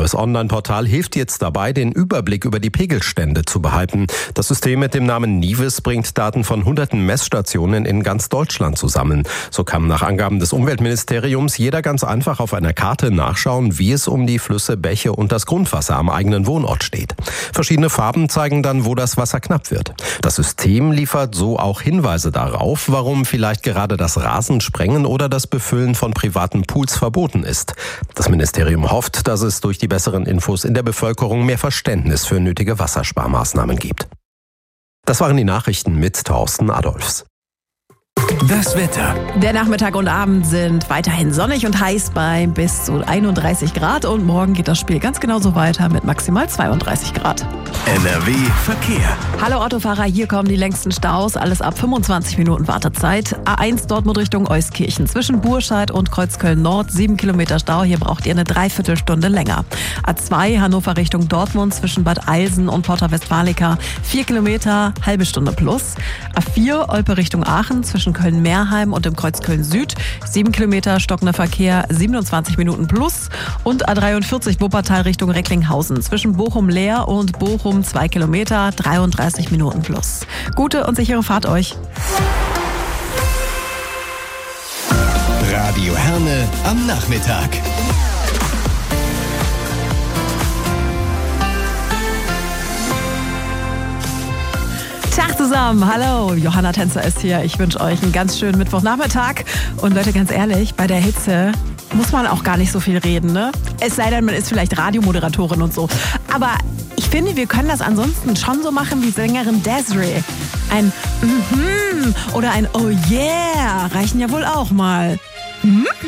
neues Online-Portal hilft jetzt dabei, den Überblick über die Pegelstände zu behalten. Das System mit dem Namen Nives bringt Daten von hunderten Messstationen in ganz Deutschland zusammen. So kann nach Angaben des Umweltministeriums jeder ganz einfach auf einer Karte nachschauen, wie es um die Flüsse, Bäche und das Grundwasser am eigenen Wohnort steht. Verschiedene Farben zeigen dann, wo das Wasser knapp wird. Das System liefert so auch Hinweise darauf, warum vielleicht gerade das Rasensprengen oder das Befüllen von privaten Pools verboten ist. Das Ministerium hofft, dass es durch die besseren Infos in der Bevölkerung mehr Verständnis für nötige Wassersparmaßnahmen gibt. Das waren die Nachrichten mit Thorsten Adolfs. Das Wetter. Der Nachmittag und Abend sind weiterhin sonnig und heiß bei bis zu 31 Grad. Und morgen geht das Spiel ganz genauso weiter mit maximal 32 Grad. NRW Verkehr. Hallo Autofahrer, hier kommen die längsten Staus. Alles ab 25 Minuten Wartezeit. A1 Dortmund Richtung Euskirchen. Zwischen Burscheid und Kreuzköln Nord 7 Kilometer Stau. Hier braucht ihr eine Dreiviertelstunde länger. A2 Hannover Richtung Dortmund zwischen Bad Eilsen und Porta Westfalica 4 Kilometer, halbe Stunde plus. A4 Olpe Richtung Aachen zwischen Köln-Meerheim und dem Kreuz Köln-Süd 7 Kilometer stockender Verkehr, 27 Minuten plus. Und A43 Wuppertal Richtung Recklinghausen zwischen Bochum-Leer und Bochum 2 Kilometer, 33 Minuten plus. Gute und sichere Fahrt euch. Radio Herne am Nachmittag. Tag zusammen, hallo, Johanna Tänzer ist hier. Ich wünsche euch einen ganz schönen Mittwochnachmittag. Und Leute, ganz ehrlich, bei der Hitze muss man auch gar nicht so viel reden, ne? Es sei denn, man ist vielleicht Radiomoderatorin und so. Aber ich finde, wir können das ansonsten schon so machen wie Sängerin Desiree. Ein oder ein Oh yeah reichen ja wohl auch mal.